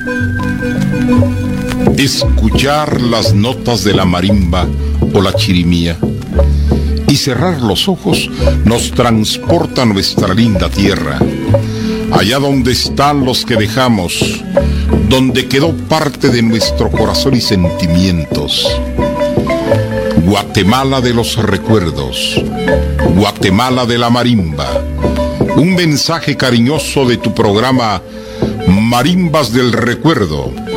Escuchar las notas de la marimba o la chirimía y cerrar los ojos nos transporta a nuestra linda tierra, allá donde están los que dejamos, donde quedó parte de nuestro corazón y sentimientos. Guatemala de los recuerdos, Guatemala de la marimba, un mensaje cariñoso de tu programa Marimbas del Recuerdo.